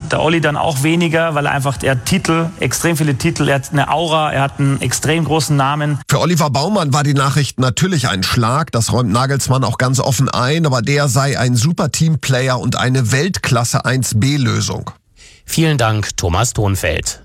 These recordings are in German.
Der Olli dann auch weniger, weil er hat Titel, extrem viele Titel, er hat eine Aura, er hat einen extrem großen Namen. Für Oliver Baumann war die Nachricht natürlich ein Schlag, das räumt Nagelsmann auch ganz offen ein, aber der sei ein super Teamplayer und eine Weltklasse 1B-Lösung. Vielen Dank, Thomas Thonfeld.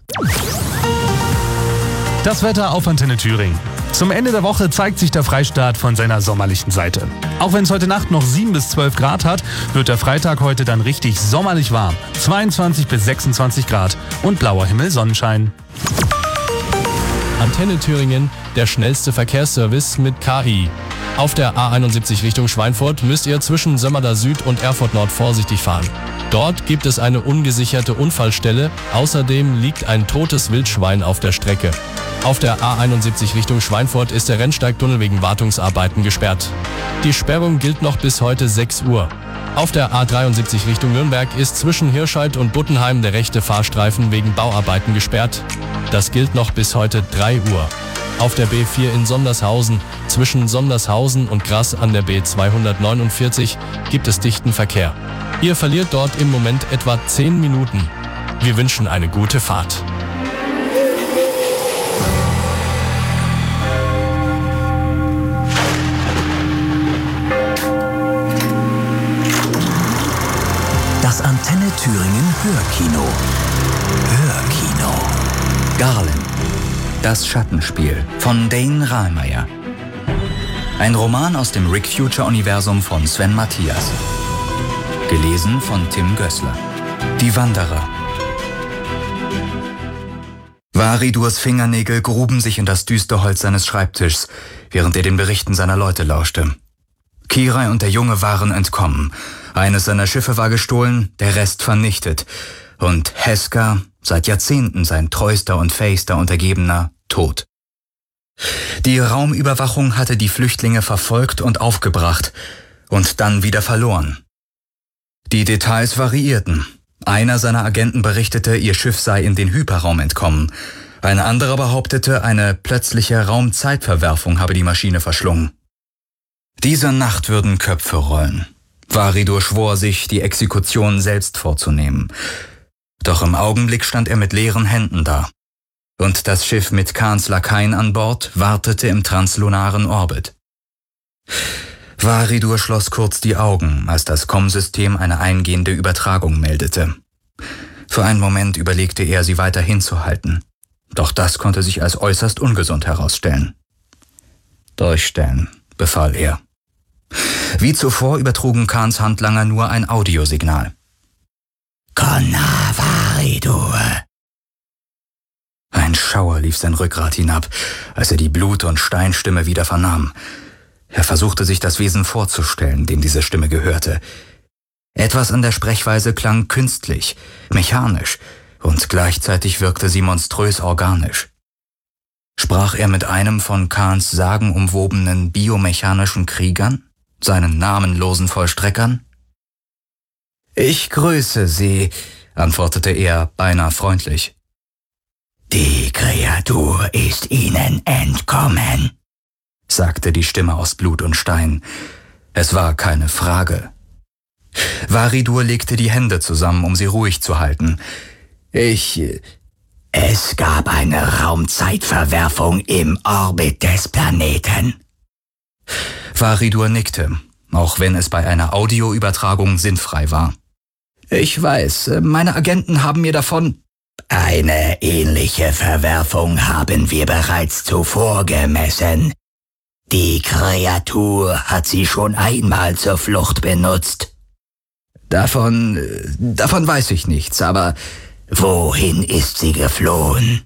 Das Wetter auf Antenne Thüringen. Zum Ende der Woche zeigt sich der Freistaat von seiner sommerlichen Seite. Auch wenn es heute Nacht noch 7 bis 12 Grad hat, wird der Freitag heute dann richtig sommerlich warm. 22 bis 26 Grad und blauer Himmel, Sonnenschein. Antenne Thüringen, der schnellste Verkehrsservice mit KI. Auf der A71 Richtung Schweinfurt müsst ihr zwischen Sömmerda Süd und Erfurt Nord vorsichtig fahren. Dort gibt es eine ungesicherte Unfallstelle, außerdem liegt ein totes Wildschwein auf der Strecke. Auf der A71 Richtung Schweinfurt ist der Rennsteigtunnel wegen Wartungsarbeiten gesperrt. Die Sperrung gilt noch bis heute 6 Uhr. Auf der A73 Richtung Nürnberg ist zwischen Hirscheid und Buttenheim der rechte Fahrstreifen wegen Bauarbeiten gesperrt. Das gilt noch bis heute 3 Uhr. Auf der B4 in Sondershausen, zwischen Sondershausen und Grass an der B249 gibt es dichten Verkehr. Ihr verliert dort im Moment etwa 10 Minuten. Wir wünschen eine gute Fahrt. Das Antenne Thüringen Hörkino. Hörkino. Garland. Das Schattenspiel von Dane Rahlmeier. Ein Roman aus dem Rick Future-Universum von Sven Mathias. Gelesen von Tim Gößler. Die Wanderer. Varidurs Fingernägel gruben sich in das düstere Holz seines Schreibtischs, während er den Berichten seiner Leute lauschte. Kirai und der Junge waren entkommen. Eines seiner Schiffe war gestohlen, der Rest vernichtet. Und Heska, seit Jahrzehnten sein treuster und fähigster Untergebener, tot. Die Raumüberwachung hatte die Flüchtlinge verfolgt und aufgebracht und dann wieder verloren. Die Details variierten. Einer seiner Agenten berichtete, ihr Schiff sei in den Hyperraum entkommen. Ein anderer behauptete, eine plötzliche Raumzeitverwerfung habe die Maschine verschlungen. Diese Nacht würden Köpfe rollen. Varidur schwor sich, die Exekution selbst vorzunehmen. Doch im Augenblick stand er mit leeren Händen da. Und das Schiff mit Khans Lakaien an Bord wartete im translunaren Orbit. Varidur schloss kurz die Augen, als das COM-System eine eingehende Übertragung meldete. Für einen Moment überlegte er, sie weiter hinzuhalten. Doch das konnte sich als äußerst ungesund herausstellen. Durchstellen, befahl er. Wie zuvor übertrugen Khans Handlanger nur ein Audiosignal. Konna Varidur. Ein Schauer lief sein Rückgrat hinab, als er die Blut- und Steinstimme wieder vernahm. Er versuchte sich das Wesen vorzustellen, dem diese Stimme gehörte. Etwas an der Sprechweise klang künstlich, mechanisch und gleichzeitig wirkte sie monströs organisch. Sprach er mit einem von Khans sagenumwobenen biomechanischen Kriegern, seinen namenlosen Vollstreckern? »Ich grüße Sie«, antwortete er beinahe freundlich. »Die Kreatur ist Ihnen entkommen«, sagte die Stimme aus Blut und Stein. Es war keine Frage. Varidur legte die Hände zusammen, um sie ruhig zu halten. Es gab eine Raumzeitverwerfung im Orbit des Planeten. Varidur nickte, auch wenn es bei einer Audioübertragung sinnfrei war. »Ich weiß, meine Agenten haben mir davon...« »Eine ähnliche Verwerfung haben wir bereits zuvor gemessen. Die Kreatur hat sie schon einmal zur Flucht benutzt.« Davon weiß ich nichts, aber... »Wohin ist sie geflohen?«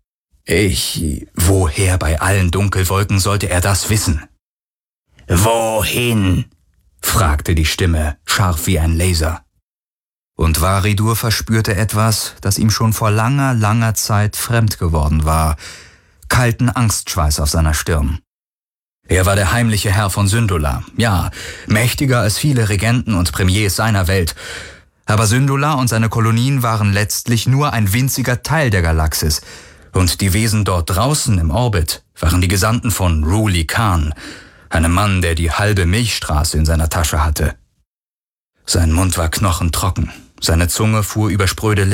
Woher bei allen Dunkelwolken sollte er das wissen? »Wohin?« fragte die Stimme, scharf wie ein Laser. Und Varidur verspürte etwas, das ihm schon vor langer, langer Zeit fremd geworden war. Kalten Angstschweiß auf seiner Stirn. Er war der heimliche Herr von Syndulla, ja, mächtiger als viele Regenten und Premiers seiner Welt. Aber Syndulla und seine Kolonien waren letztlich nur ein winziger Teil der Galaxis. Und die Wesen dort draußen im Orbit waren die Gesandten von Ruli Khan, einem Mann, der die halbe Milchstraße in seiner Tasche hatte. Sein Mund war knochentrocken, seine Zunge fuhr über spröde